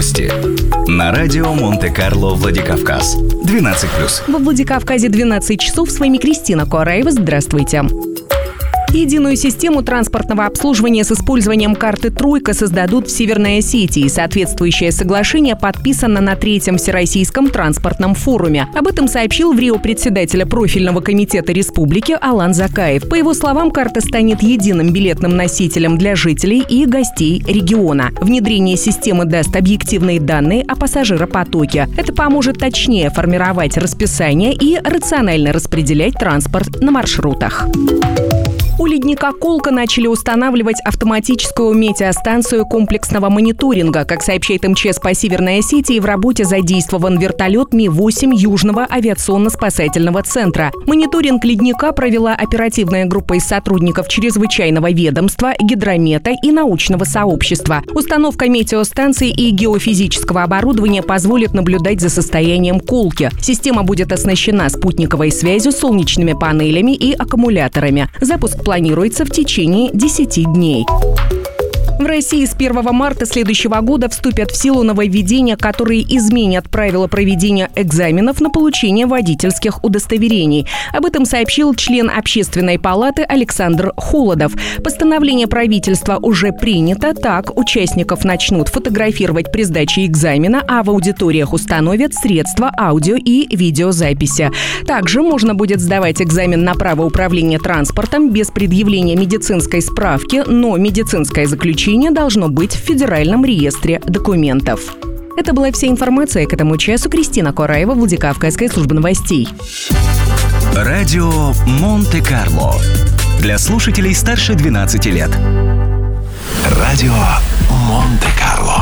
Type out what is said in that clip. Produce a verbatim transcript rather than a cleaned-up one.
Новости на радио Монте-Карло Владикавказ. двенадцать плюс. Во Владикавказе двенадцать часов. С вами Кристина Куараева. Здравствуйте. Единую систему транспортного обслуживания с использованием карты «Тройка» создадут в Северной Осетии. Соответствующее соглашение подписано на третьем Всероссийском транспортном форуме. Об этом сообщил в Рио председатель профильного комитета республики Алан Закаев. По его словам, карта станет единым билетным носителем для жителей и гостей региона. Внедрение системы даст объективные данные о пассажиропотоке. Это поможет точнее формировать расписание и рационально распределять транспорт на маршрутах. У ледника Колка начали устанавливать автоматическую метеостанцию комплексного мониторинга. Как сообщает МЧС по Северной Осетии, в работе задействован вертолет Ми восемь Южного авиационно-спасательного центра. Мониторинг ледника провела оперативная группа из сотрудников чрезвычайного ведомства, гидромета и научного сообщества. Установка метеостанции и геофизического оборудования позволит наблюдать за состоянием Колки. Система будет оснащена спутниковой связью, солнечными панелями и аккумуляторами. Запуск планируется в течение десяти дней. В России с первого марта следующего года вступят в силу нововведения, которые изменят правила проведения экзаменов на получение водительских удостоверений. Об этом сообщил член Общественной палаты Александр Холодов. Постановление правительства уже принято. Так, участников начнут фотографировать при сдаче экзамена, а в аудиториях установят средства аудио- и видеозаписи. Также можно будет сдавать экзамен на право управления транспортом без предъявления медицинской справки, но медицинское заключение должно быть в Федеральном реестре документов. Это была вся информация к этому часу. Кристина Куараева, Владикавказская служба новостей. Радио Монте-Карло. Для слушателей старше двенадцати лет. Радио Монте-Карло.